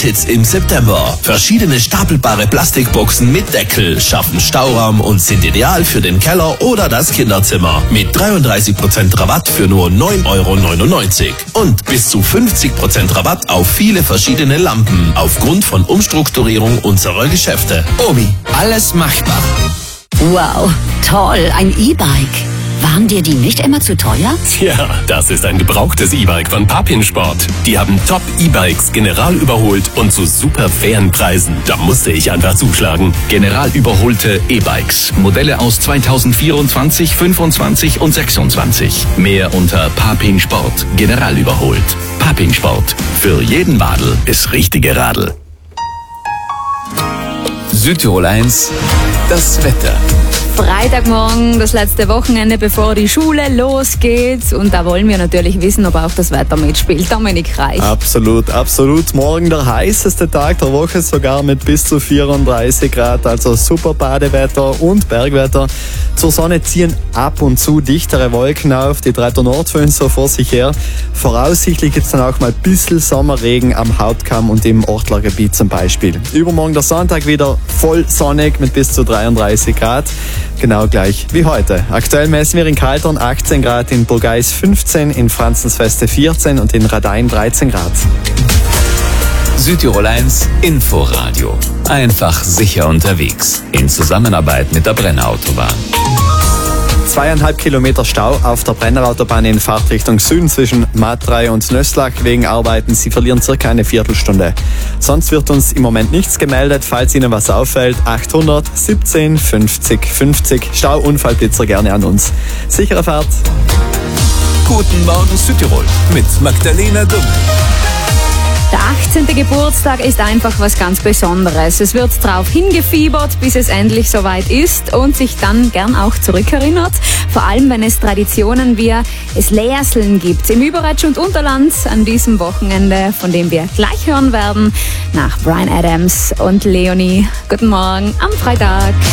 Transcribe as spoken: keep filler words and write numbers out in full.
Endhits im September. Verschiedene stapelbare Plastikboxen mit Deckel schaffen Stauraum und sind ideal für den Keller oder das Kinderzimmer. Mit dreiunddreißig Prozent Rabatt für nur neun Euro neunundneunzig. Und bis zu fünfzig Prozent Rabatt auf viele verschiedene Lampen aufgrund von Umstrukturierung unserer Geschäfte. Obi, alles machbar. Wow, toll, ein E-Bike. Waren dir die nicht immer zu teuer? Tja, das ist ein gebrauchtes E-Bike von Papinsport. Die haben Top-E-Bikes general überholt und zu super fairen Preisen. Da musste ich einfach zuschlagen. General überholte E-Bikes. Modelle aus zweitausendvierundzwanzig, fünfundzwanzig und sechsundzwanzig. Mehr unter Papinsport. General überholt. Papinsport. Für jeden Radl ist richtige Radl. Südtirol eins, das Wetter. Freitagmorgen, das letzte Wochenende, bevor die Schule losgeht. Und da wollen wir natürlich wissen, ob auch das Wetter mitspielt. Dominik Reich. Absolut, absolut. Morgen der heißeste Tag der Woche, sogar mit bis zu vierunddreißig Grad. Also super Badewetter und Bergwetter. Zur Sonne ziehen ab und zu dichtere Wolken auf. Die treibt der Nordföhn so vor sich her. Voraussichtlich gibt es dann auch mal ein bisschen Sommerregen am Hauptkamm und im Ortlergebiet zum Beispiel. Übermorgen der Sonntag wieder voll sonnig mit bis zu dreiunddreißig Grad. Genau gleich wie heute. Aktuell messen wir in Kaltern achtzehn Grad, in Burgeis fünfzehn, in Franzensfeste vierzehn und in Radein dreizehn Grad. Südtirol eins Inforadio. Einfach sicher unterwegs. In Zusammenarbeit mit der Brenner Autobahn. Zweieinhalb Kilometer Stau auf der Brennerautobahn in Fahrtrichtung Süden zwischen Matrei und Nöslak wegen Arbeiten. Sie verlieren circa eine Viertelstunde. Sonst wird uns im Moment nichts gemeldet. Falls Ihnen was auffällt, achthundert siebzehn fünfzig fünfzig. Stauunfallblitzer gerne an uns. Sichere Fahrt. Guten Morgen Südtirol mit Magdalena Dumm. Der achtzehnte Geburtstag ist einfach was ganz Besonderes. Es wird drauf hingefiebert, bis es endlich soweit ist und sich dann gern auch zurückerinnert. Vor allem, wenn es Traditionen wie es Läseln gibt im Überretsch und Unterland an diesem Wochenende, von dem wir gleich hören werden, nach Bryan Adams und Leonie. Guten Morgen am Freitag.